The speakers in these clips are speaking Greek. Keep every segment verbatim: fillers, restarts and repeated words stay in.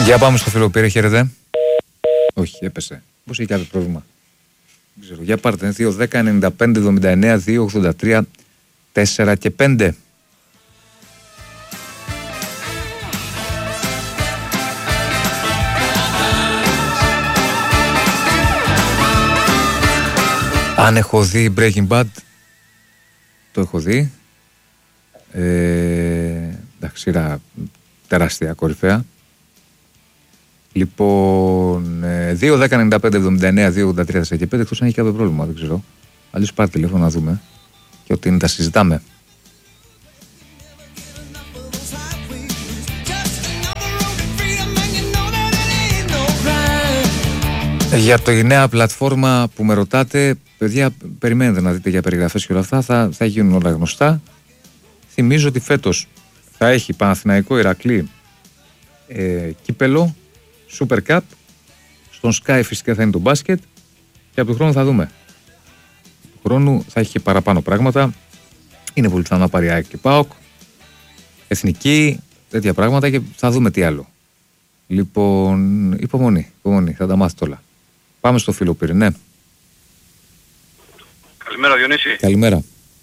Για πάμε στο Φιλοπήρη, χαίρετε. Όχι, έπεσε. Πώς έχει κάποιο πρόβλημα. Δεν ξέρω. Για πάρτε. δύο δέκα ενενήντα πέντε εβδομήντα εννέα δύο ογδόντα τρία τέσσερα και πέντε. Αν έχω δει Breaking Bad, το έχω δει. Ε, εντάξει, σειρά τεράστια, κορυφαία. Λοιπόν, δύο δέκα ενενήντα πέντε εβδομήντα εννέα δύο ογδόντα τρία τέσσερα και πέντε, εκτός αν έχει κάποιο πρόβλημα, δεν ξέρω. Αλλιώς πάρτε τηλέφωνο να δούμε. Και ό,τι είναι τα συζητάμε. Για το η νέα πλατφόρμα που με ρωτάτε, παιδιά, περιμένετε να δείτε για περιγραφές και όλα αυτά, θα, θα γίνουν όλα γνωστά. Θυμίζω ότι φέτος θα έχει Παναθηναϊκό Ηρακλή ε, κύπελο, Super Cup, στον Sky φυσικά θα είναι το μπάσκετ και από τον χρόνο θα δούμε. Του χρόνου θα έχει και παραπάνω πράγματα. Είναι πολύ πιθανό να πάρει ΑΕΚ και ΠΑΟΚ, εθνική, τέτοια πράγματα και θα δούμε τι άλλο. Λοιπόν, υπομονή, υπομονή, θα τα μάθετε όλα. Πάμε στο Φιλοπήρη, ναι. Καλημέρα Διονύση. Καλημέρα.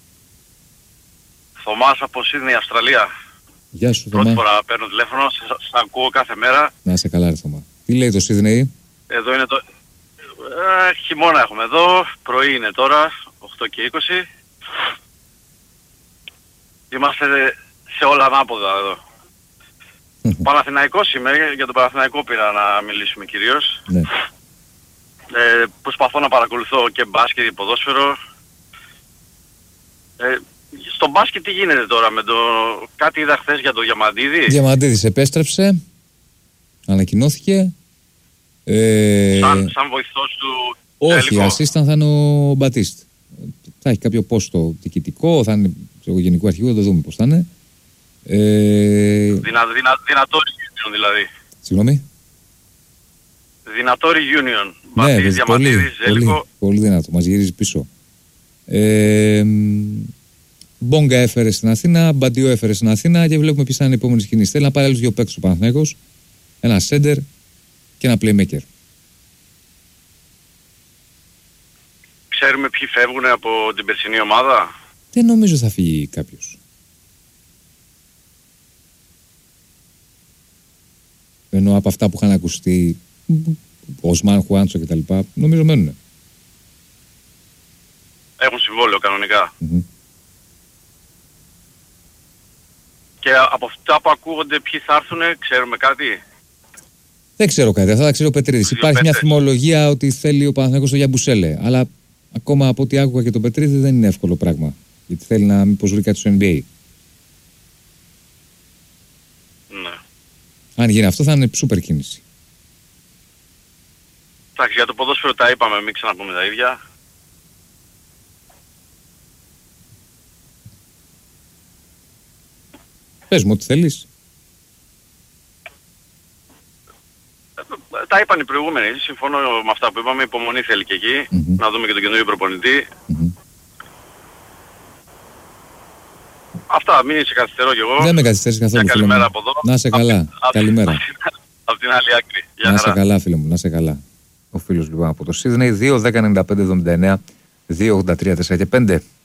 Θωμάς από Σίδνεϊ, Αυστραλία. Γεια σου Θωμά. Πρώτη φορά παίρνω τηλέφωνο, σας ακούω κάθε μέρα. Να είσαι καλά ρε Θωμά. Τι λέει το Σίδνεϊ? Εδώ είναι το... Ε, χειμώνα έχουμε εδώ, πρωί είναι τώρα, οκτώ και είκοσι. Είμαστε σε όλα ανάποδα εδώ. Παναθηναϊκός είμαι, για τον Παναθηναϊκό πήρα να μιλήσουμε κυρίως. Ναι. Ε, προσπαθώ να παρακολουθώ και μπάσκετ και ποδόσφαιρο. Ε, στο μπάσκετ τι γίνεται τώρα με το... Κάτι είδα χθες για το Διαμαντίδη. Διαμαντίδης επέστρεψε, ανακοινώθηκε. Ε... Σαν, σαν βοηθός του... Όχι, ασίσταν θα είναι ο Μπατίστ. Θα έχει κάποιο πόστο διοικητικό, θα είναι στο γενικό αρχηγό, θα το δούμε πώς θα είναι. Ε... Δυνα, δυνα, δυνατόρι Union δηλαδή. Συγγνώμη. Δυνατόρι Union. Ναι, Μπατίστ, πολύ, πολύ, πολύ δυνατό, μας γυρίζει πίσω. Ε, Μπόγκα έφερε στην Αθήνα, Μπαντιό έφερε στην Αθήνα και βλέπουμε ποιες θα είναι οι επόμενες κινήσεις. Θέλει να πάρει άλλους δύο παίκτες ο Παναθηναϊκός, ένα σέντερ και ένα playmaker. Ξέρουμε ποιοι φεύγουν από την περσινή ομάδα. Δεν νομίζω θα φύγει κάποιος. Ενώ από αυτά που είχαν ακουστεί, Οσμάν, Χουάντσο κτλ. Νομίζω μένουν. Έχουν συμβόλαιο κανονικά. Mm-hmm. Και από αυτά που ακούγονται ποιοι θα έρθουν, ξέρουμε κάτι. Δεν ξέρω κάτι, αυτά τα ξέρει ο Πετρίδης. Υπάρχει μια φημολογία ότι θέλει ο Παναθηναϊκός το Γιαμπουσέλε. Αλλά ακόμα από ό,τι άκουγα και τον Πετρίδη δεν είναι εύκολο πράγμα. Γιατί θέλει να μήπως βρει κάτι στο N B A. Ναι. Αν γίνει αυτό θα είναι σούπερ κίνηση. Εντάξει, για το ποδόσφαιρο τα είπαμε, μην ξαναπούμε τα ίδια. Πες μου ό,τι θέλεις. Τα είπαν οι προηγούμενοι, συμφωνώ με αυτά που είπαμε, υπομονή θέλει και εκεί, mm-hmm. να δούμε και τον καινούριο προπονητή. Mm-hmm. Αυτά, μην σε καθυστερώ κι εγώ. Δεν με καθυστερείς καθόλου. Καλημέρα από εδώ. Να σε καλά, απ, καλημέρα. Από την άλλη άκρη. Για να χαρά. σε καλά φίλε μου, να σε καλά. Ο φίλος λοιπόν από το Σίδνεϊ δύο δέκα ενενήντα πέντε εβδομήντα εννέα δύο ογδόντα τρία τέσσερα και πέντε.